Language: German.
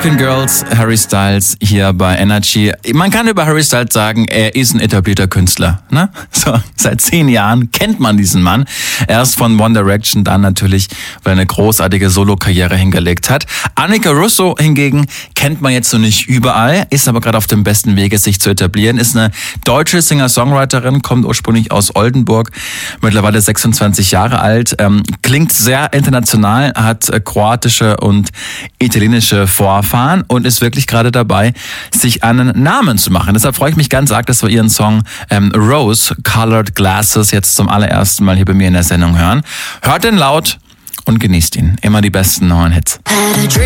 American Girls, Harry Styles hier bei Energy. Man kann über Harry Styles sagen, er ist ein etablierter Künstler. Ne? So, seit 10 Jahren kennt man diesen Mann. Erst von One Direction, dann natürlich, weil er eine großartige Solo-Karriere hingelegt hat. Annika Russo hingegen kennt man jetzt so nicht überall, ist aber gerade auf dem besten Wege, sich zu etablieren. Ist eine deutsche Singer-Songwriterin, kommt ursprünglich aus Oldenburg, mittlerweile 26 Jahre alt, klingt sehr international, hat kroatische und italienische Vorfahren und ist wirklich gerade dabei, sich einen Namen zu machen. Deshalb freue ich mich ganz arg, dass wir ihren Song Rose Colored Glasses jetzt zum allerersten Mal hier bei mir in der Sendung hören. Hört den laut und genießt ihn. Immer die besten neuen Hits.